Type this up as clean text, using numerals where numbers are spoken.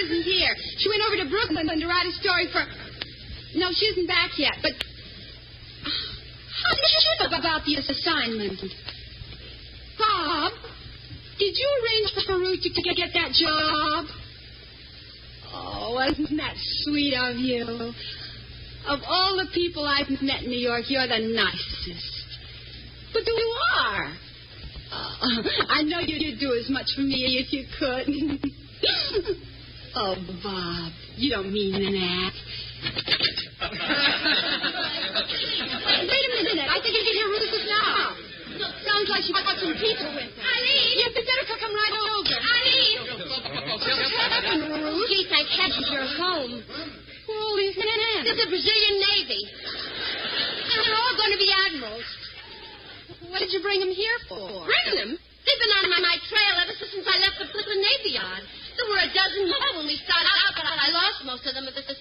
isn't here. She went over to Brooklyn to write a story for... No, she isn't back yet, but... How did you know about the assignment? Bob, did you arrange for Ruth to get that job? Oh, isn't that sweet of you? Of all the people I've met in New York, you're the nicest. But you are. Oh, I know you'd do as much for me if you could. Oh, Bob, you don't mean that. Wait a minute. I think I can hear Ruth now. Sounds like she got some people with her. Eileen! You better come right over. Eileen! What's happened, Ruth? Gee, thank heaven you're home. Who are all these men? They're the Brazilian Navy. They're all going to be admirals. What did you bring them here for? Bring them? They've been on my trail ever since I left the Brooklyn Navy Yard. There were a dozen more when we started out, but I lost most of them at the